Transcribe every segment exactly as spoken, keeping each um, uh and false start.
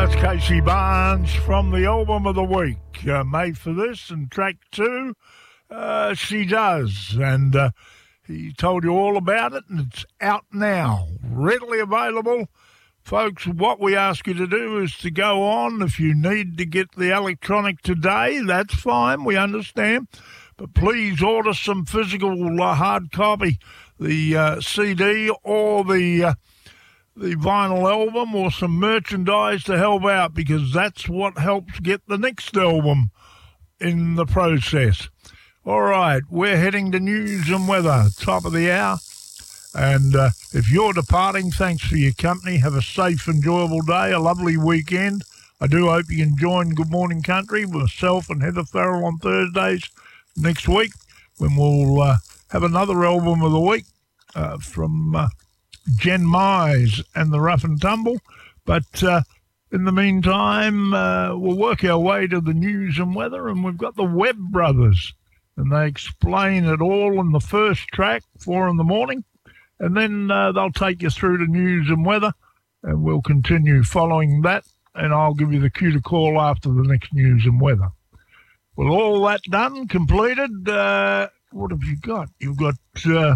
That's Casey Barnes from the album of the week, uh, Made for This, and track two, uh, She Does. And uh, he told you all about it, and it's out now, readily available. Folks, what we ask you to do is to go on. If you need to get the electronic today, that's fine, we understand. But please order some physical uh, hard copy, the uh, C D or the... Uh, the vinyl album or some merchandise to help out, because that's what helps get the next album in the process. All right, we're heading to news and weather, top of the hour. And uh, if you're departing, thanks for your company. Have a safe, enjoyable day, a lovely weekend. I do hope you can join Good Morning Country with myself and Heather Farrell on Thursdays next week, when we'll uh, have another album of the week uh, from... Uh, Jen Mize and the Rough and Tumble. But uh, in the meantime, uh, we'll work our way to the news and weather, and we've got the Webb Brothers, and they explain it all in the first track, four in the morning, and then uh, they'll take you through the news and weather, and we'll continue following that, and I'll give you the cue to call after the next news and weather. Well, all that done, completed, uh, what have you got? You've got... Uh,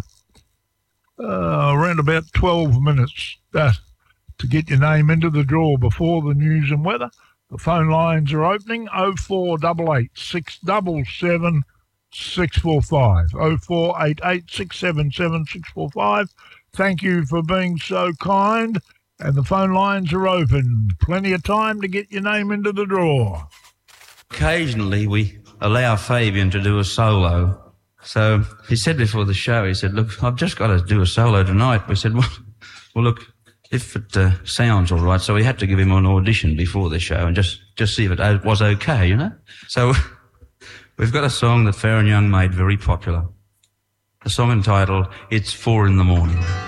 Uh, around about twelve minutes uh, to get your name into the draw before the news and weather. The phone lines are opening, oh four eight eight, six seven seven, six four five, oh four eight eight, six seven seven, six four five. Thank you for being so kind, and the phone lines are open. Plenty of time to get your name into the draw. Occasionally we allow Fabian to do a solo. So he said before the show, he said, look, I've just got to do a solo tonight. We said, well, well look, if it uh, sounds all right. So we had to give him an audition before the show and just, just see if it was okay, you know. So we've got a song that Fair and Young made very popular, a song entitled It's Four in the Morning.